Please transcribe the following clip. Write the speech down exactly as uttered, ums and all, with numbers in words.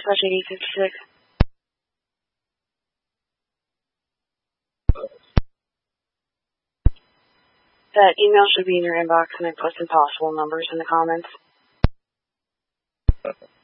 slash eighty fifty-six. That email should be in your inbox, and I put some possible numbers in the comments.